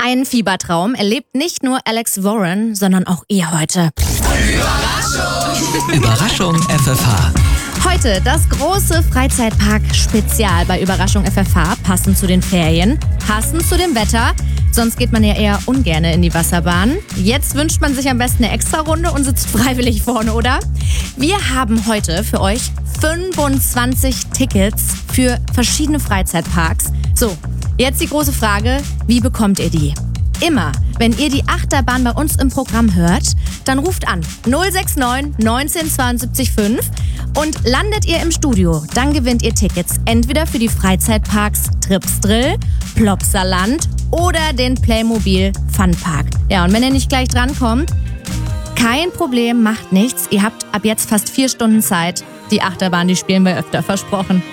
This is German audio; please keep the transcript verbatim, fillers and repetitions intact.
Ein Fiebertraum erlebt nicht nur Alex Warren, sondern auch ihr heute. Überraschung! Überraschung F F H. Heute das große Freizeitpark-Spezial bei Überraschung F F H, passend zu den Ferien, passend zu dem Wetter. Sonst geht man ja eher ungerne in die Wasserbahn. Jetzt wünscht man sich am besten eine Extra-Runde und sitzt freiwillig vorne, oder? Wir haben heute für euch fünfundzwanzig Tickets für verschiedene Freizeitparks. So, jetzt die große Frage, wie bekommt ihr die? Immer, wenn ihr die Achterbahn bei uns im Programm hört, dann ruft an null sechs neun neunzehn zweiundsiebzig fünf und landet ihr im Studio, dann gewinnt ihr Tickets entweder für die Freizeitparks Tripsdrill, Plopsaland oder den Playmobil Funpark. Ja, und wenn ihr nicht gleich drankommt, kein Problem, macht nichts. Ihr habt ab jetzt fast vier Stunden Zeit. Die Achterbahn, die spielen wir öfter, versprochen.